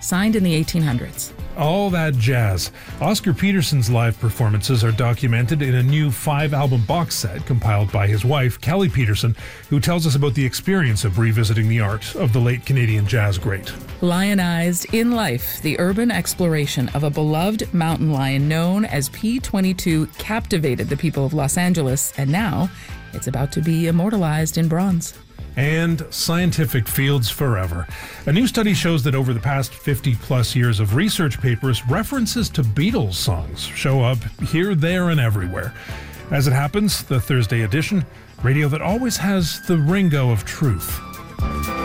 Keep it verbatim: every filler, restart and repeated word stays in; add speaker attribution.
Speaker 1: signed in the eighteen hundreds.
Speaker 2: All that jazz. Oscar Peterson's live performances are documented in a new five-album box set compiled by his wife, Kelly Peterson, who tells us about the experience of revisiting the art of the late Canadian jazz great.
Speaker 1: Lionized in Life, the urban exploration of a beloved mountain lion known as P twenty-two captivated the people of Los Angeles, and now it's about to be immortalized in bronze.
Speaker 2: And scientific fields forever. A new study shows that over the past fifty plus years of research papers, references to Beatles songs show up here, there, and everywhere. As it happens, the Thursday edition, radio that always has the Ringo of truth.